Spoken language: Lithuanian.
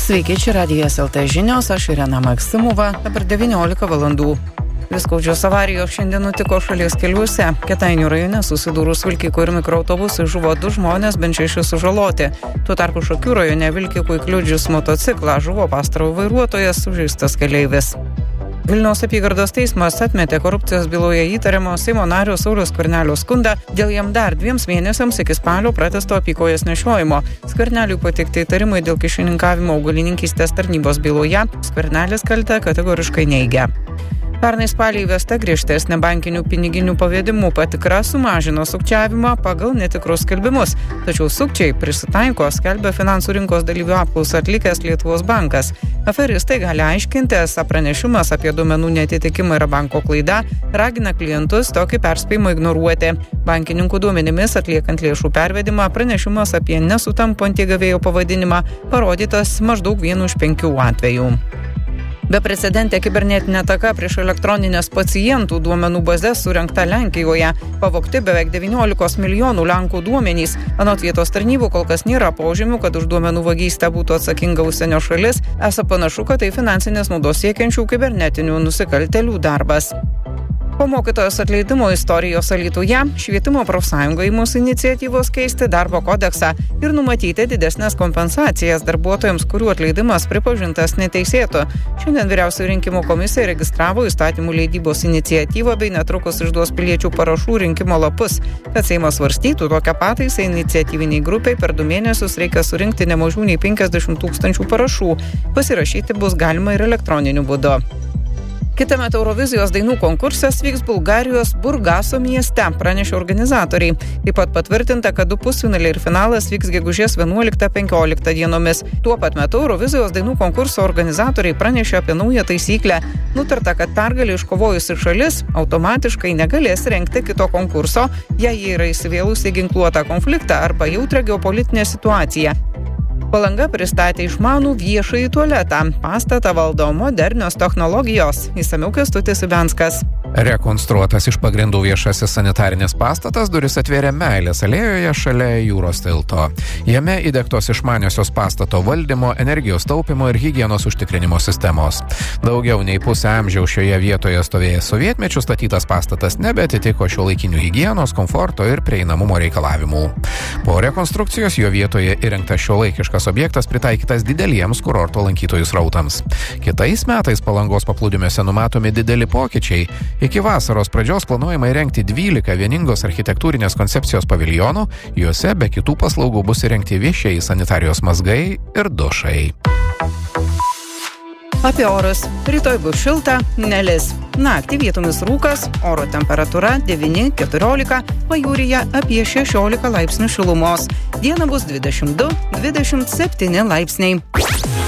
Sveiki, čia Radijas LT žinios, aš Irena Maksimova, dabar 19 valandų. Skaudžios avarijos šiandien nutiko šalies keliuose. Kėdainių rajone susidūrus vilkikų ir mikroautobusui žuvo 2 žmonės, bent 6 sužaloti. Tuo tarpu Šakių rajone vilkikui kliudžius motociklą žuvo pastarojo vairuotojas, sužeistas keleivis. Vilniaus apygardos teismas atmetė korupcijos byloje įtariamo Seimo nario Sauliaus Skvernelio skundą dėl jam dar 2 mėnesiams iki spalio pratesto apykojės nešiojimo. Skverneliui pateikti įtarimai dėl kyšininkavimo augalininkystės tarnybos byloje. Skvernelis kaltę kategoriškai neigia. Pernai spalį įvesta griežtesnė bankinių piniginių pavedimų patikra sumažino sukčiavimą pagal netikrus skelbimus. Tačiau sukčiai prisitaiko, skelbia finansų rinkos dalyvių apklausą atlikęs Lietuvos bankas. Aferistai gali aiškinti, esą pranešimas apie duomenų neatitikimą yra banko klaida, ragina klientus tokį perspėjimą ignoruoti. Bankininkų duomenimis atliekant lėšų pervedimą pranešimas apie nesutampantį gavėjo pavadinimą parodytas maždaug 1 iš 5 atvejų. Beprecedentė kibernetinė ataka prieš elektroninės pacientų duomenų bazės surengta Lenkijoje. Pavogti beveik 19 milijonų Lenkų duomenys. Anot vietos tarnybų kol kas nėra požymių, kad už duomenų vagystę būtų atsakinga užsienio šalis. Esą panašu, kad tai finansinės naudos siekiančių kibernetinių nusikaltėlių darbas. Po mokytojos atleidimo istorijos Alytuje švietimo profsąjunga imasi iniciatyvos keisti darbo kodeksą ir numatyti didesnės kompensacijas darbuotojams, kurių atleidimas pripažintas neteisėtu. Šiandien Vyriausioji rinkimų komisija registravo įstatymų leidybos iniciatyvą bei netrukus išduos piliečių parašų rinkimo lapus. Kad Seimas svarstytų tokią pataisą, iniciatyviniai grupiai per 2 mėnesius reikia surinkti ne mažiau nei 50 000 parašų. Pasirašyti bus galima ir elektroniniu būdu. Kitąmet Eurovizijos dainų konkursas vyks Bulgarijos Burgaso mieste, pranešė organizatoriai. Taip pat patvirtinta, kad 2 pusfinaliai ir finalas vyks gegužės 11-15 dienomis. Tuo pat metu Eurovizijos dainų konkurso organizatoriai pranešė apie naują taisyklę. Nutarta, kad pergalę iškovojusi šalis automatiškai negalės rengti kito konkurso, jei jie yra įsivėlusi į ginkluotą konfliktą arba jautrią geopolitinę situaciją. Palanga pristatė išmanų viešąjį tualetą. Pastatą valdo modernios technologijos. Išsamiau Kęstutis Ibenskas. Rekonstruotas iš pagrindų viešasis sanitarinės pastatas duris atvėrė Meilės alėjoje šalia jūros tilto. Jame įdiegtos išmaniosios pastato valdymo, energijos taupimo ir higienos užtikrinimo sistemos. Daugiau nei pusę amžiaus šioje vietoje stovėjęs sovietmečių statytas pastatas nebeatitiko šiuolaikinių higienos, komforto ir prieinamumo reikalavimų. Po rekonstrukcijos jo vietoje įrengtas šiuolaikiškas objektas pritaikytas dideliems kurorto lankytojų srautams. Kitais metais Palangos paplūdimiuose numatomi dideli pokyčiai. Iki vasaros pradžios planuojama įrengti 12 vieningos architektūrinės koncepcijos paviljonų, juose be kitų paslaugų bus įrengti viešieji sanitarijos mazgai ir dušai. Apie orus. Rytoj bus šilta, nelis. Naktį vietomis rūkas, oro temperatūra 9-14, pajūryje apie 16 laipsnių šilumos. Dieną bus 22-27 laipsniai.